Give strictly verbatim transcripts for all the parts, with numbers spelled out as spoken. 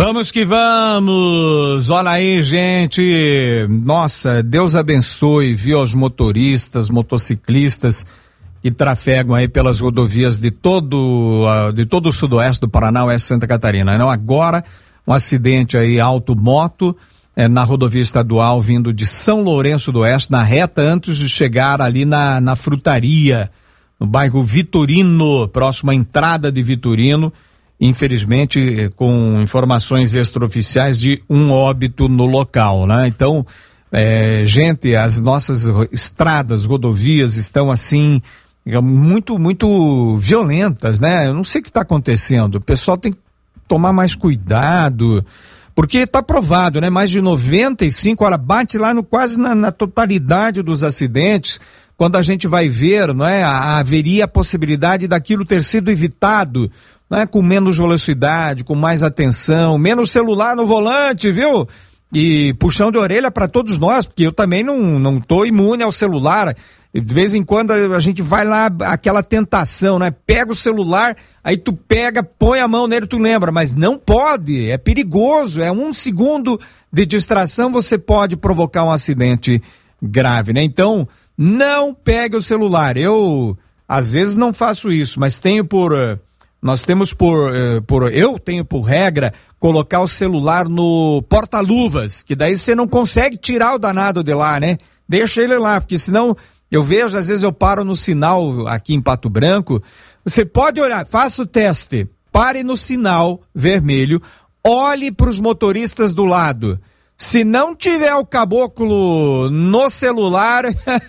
Vamos que vamos, olha aí, gente, nossa, Deus abençoe, viu, aos motoristas, motociclistas que trafegam aí pelas rodovias de todo, de todo o sudoeste do Paraná, oeste de Santa Catarina. Não, agora, um acidente aí, auto-moto, é, na rodovia estadual, vindo de São Lourenço do Oeste, na reta antes de chegar ali na, na frutaria, no bairro Vitorino, próximo à entrada de Vitorino. Infelizmente, com informações extraoficiais de um óbito no local, né? Então, é, gente, as nossas estradas, rodovias estão assim, muito, muito violentas, né? Eu não sei o que está acontecendo. O pessoal tem que tomar mais cuidado, porque está provado, né? Mais de noventa e cinco, olha, bate lá no, quase na, na totalidade dos acidentes. Quando a gente vai ver, não é? Haveria a possibilidade daquilo ter sido evitado, né? Com menos velocidade, com mais atenção, menos celular no volante, viu? E puxão de orelha para todos nós, porque eu também não, não tô imune ao celular. De vez em quando a gente vai lá, aquela tentação, né? Pega o celular, aí tu pega, põe a mão nele, tu lembra, mas não pode, é perigoso, é um segundo de distração, você pode provocar um acidente grave, né? Então, não pegue o celular. Eu, às vezes, não faço isso, mas tenho por... Nós temos por, por... Eu tenho por regra colocar o celular no porta-luvas, que daí você não consegue tirar o danado de lá, né? Deixa ele lá, porque senão... Eu vejo, às vezes eu paro no sinal aqui em Pato Branco. Você pode olhar, faça o teste. Pare no sinal vermelho, olhe para os motoristas do lado. Se não tiver o caboclo no celular,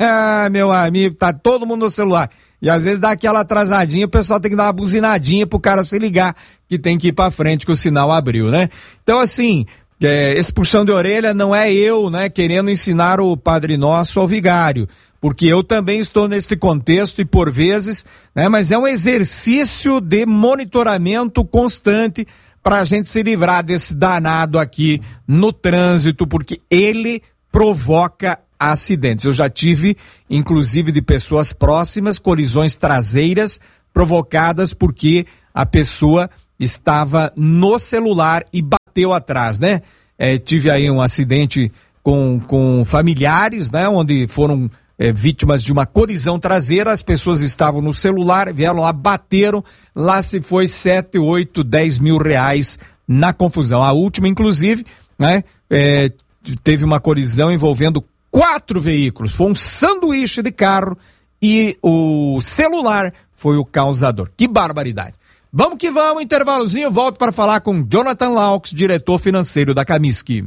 meu amigo, tá todo mundo no celular. E às vezes dá aquela atrasadinha, o pessoal tem que dar uma buzinadinha pro cara se ligar, que tem que ir pra frente que o sinal abriu, né? Então, assim, é, esse puxão de orelha não é eu, né, querendo ensinar o Padre Nosso ao vigário, porque eu também estou nesse contexto e por vezes, né, mas é um exercício de monitoramento constante para a gente se livrar desse danado aqui no trânsito, porque ele provoca acidentes. Eu já tive, inclusive, de pessoas próximas, colisões traseiras provocadas porque a pessoa estava no celular e bateu atrás, né? É, tive aí um acidente com, com familiares, né? Onde foram é, vítimas de uma colisão traseira, as pessoas estavam no celular, vieram lá, bateram, lá se foi sete, oito, dez mil reais na confusão. A última, inclusive, né? É, teve uma colisão envolvendo quatro veículos, foi um sanduíche de carro e o celular foi o causador. Que barbaridade. Vamos que vamos, intervalozinho, volto para falar com Jonathan Laux, diretor financeiro da Camisc.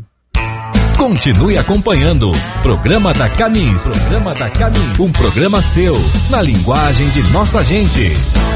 Continue acompanhando Programa da Camins. Programa da Camins. Um programa seu, na linguagem de nossa gente.